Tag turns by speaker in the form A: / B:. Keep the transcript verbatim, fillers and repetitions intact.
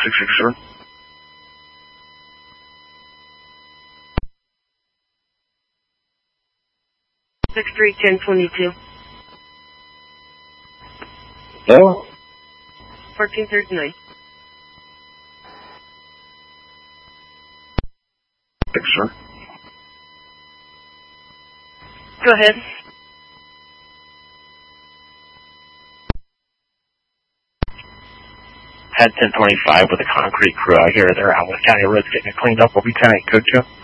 A: six six seven.
B: Six three ten twenty two.
A: Hello?
B: Fourteen thirty nine.
A: Thanks, sir.
B: Go ahead.
A: Had ten twenty-five with a concrete crew out here. They're out with county roads getting it cleaned up. We'll be tonight, could you?